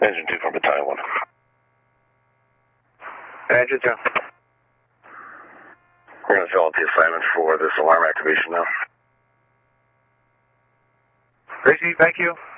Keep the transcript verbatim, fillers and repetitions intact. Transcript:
Engine two from Battalion one. Engine two. We're going to fill out the assignment for this alarm activation now. Gracie, thank you.